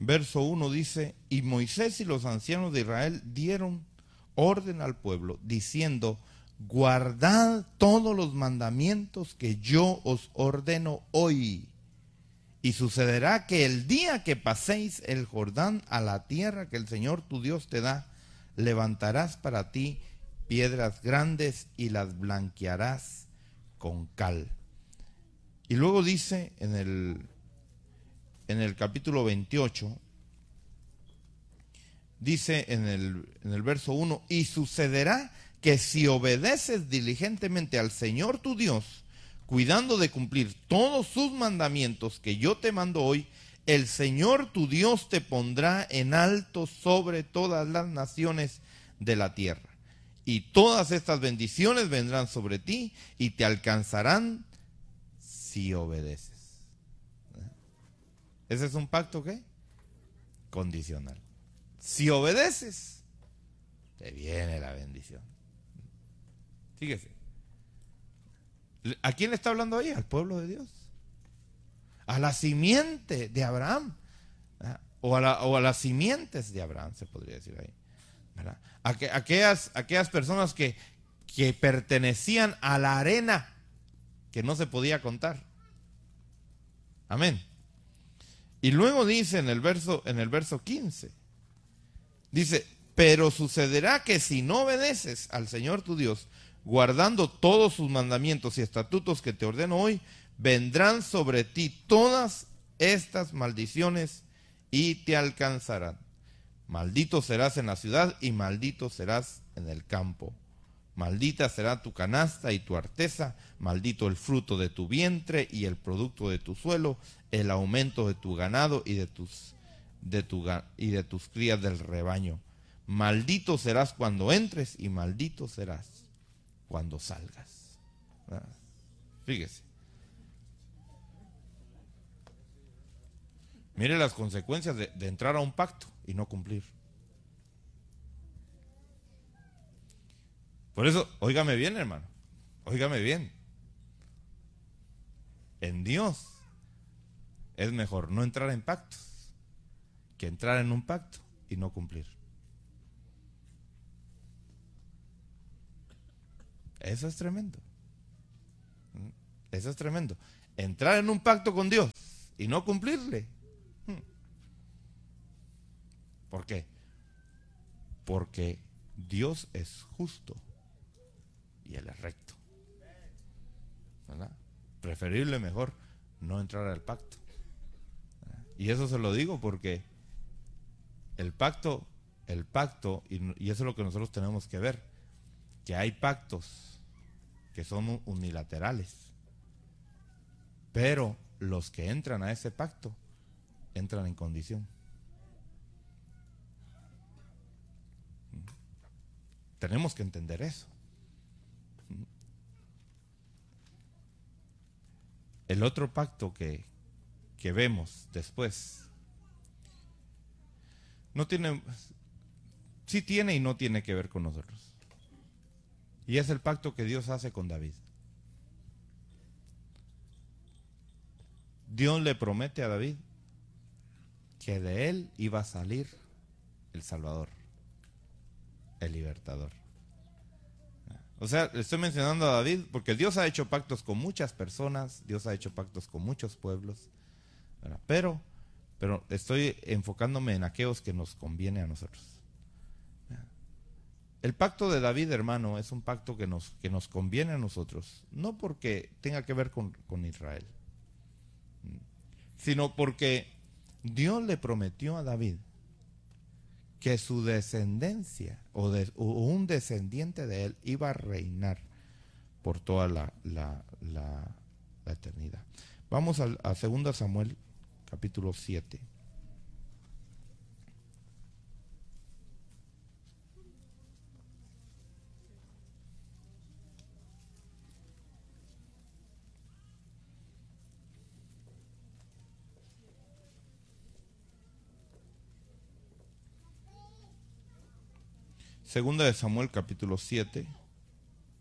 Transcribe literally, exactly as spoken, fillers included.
verso uno dice: y Moisés y los ancianos de Israel dieron orden al pueblo, diciendo: guardad todos los mandamientos que yo os ordeno hoy. Y sucederá que el día que paséis el Jordán a la tierra que el Señor tu Dios te da, levantarás para ti piedras grandes y las blanquearás con cal. Y luego dice en el, en el capítulo veintiocho, dice en el, en el verso uno: y sucederá que si obedeces diligentemente al Señor tu Dios, cuidando de cumplir todos sus mandamientos que yo te mando hoy, el Señor tu Dios te pondrá en alto sobre todas las naciones de la tierra. Y todas estas bendiciones vendrán sobre ti y te alcanzarán si obedeces. ¿Ese es un pacto qué? Condicional. Si obedeces, te viene la bendición. Fíjese. ¿A quién le está hablando ahí? Al pueblo de Dios. A la simiente de Abraham. ¿Verdad? O a, la, o a las simientes de Abraham, se podría decir ahí. ¿Verdad? Aqu aquellas, aquellas personas que, que pertenecían a la arena que no se podía contar. Amén. Y luego dice en el verso, en el verso quince, dice: pero sucederá que si no obedeces al Señor tu Dios, guardando todos sus mandamientos y estatutos que te ordeno hoy, vendrán sobre ti todas estas maldiciones y te alcanzarán. Maldito serás en la ciudad y maldito serás en el campo. Maldita será tu canasta y tu arteza, maldito el fruto de tu vientre y el producto de tu suelo, el aumento de tu ganado y de tus, de tu, y de tus crías del rebaño. Maldito serás cuando entres y maldito serás cuando salgas. ¿Verdad? Fíjese. Mire las consecuencias de, de entrar a un pacto y no cumplir. Por eso, óigame bien, hermano, óigame bien. En Dios es mejor no entrar en pactos que entrar en un pacto y no cumplir. Eso es tremendo. Eso es tremendo. Entrar en un pacto con Dios y no cumplirle. ¿Por qué? Porque Dios es justo y Él es recto. ¿Verdad? Preferible mejor no entrar al pacto. ¿Verdad? Y eso se lo digo porque el pacto, el pacto, y, y eso es lo que nosotros tenemos que ver, que hay pactos que son unilaterales, pero los que entran a ese pacto entran en condición. Tenemos que entender eso. El otro pacto que, que vemos después no tiene, sí tiene y no tiene que ver con nosotros. Y es el pacto que Dios hace con David. Dios le promete a David que de él iba a salir el Salvador, el libertador. O sea, le estoy mencionando a David porque Dios ha hecho pactos con muchas personas, Dios ha hecho pactos con muchos pueblos, ¿verdad? Pero, pero estoy enfocándome en aquellos que nos conviene a nosotros. El pacto de David, hermano, es un pacto que nos, que nos conviene a nosotros, no porque tenga que ver con, con Israel, sino porque Dios le prometió a David que su descendencia o, de, o un descendiente de él iba a reinar por toda la, la, la, la eternidad. Vamos a, a segunda Samuel capítulo siete. Segunda de Samuel capítulo siete.